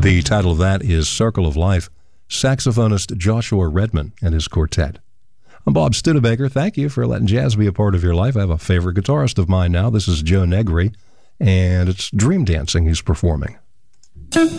The title of that is Circle of Life, saxophonist Joshua Redman and his quartet. I'm Bob Studebaker. Thank you for letting jazz be a part of your life. I have a favorite guitarist of mine now. This is Joe Negri, and it's Dream Dancing he's performing.